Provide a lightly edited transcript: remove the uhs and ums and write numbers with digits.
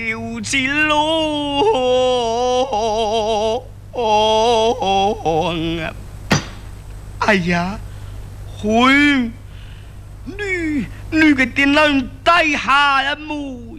有钱路啊！哎呀，会，你个电脑带下一幕。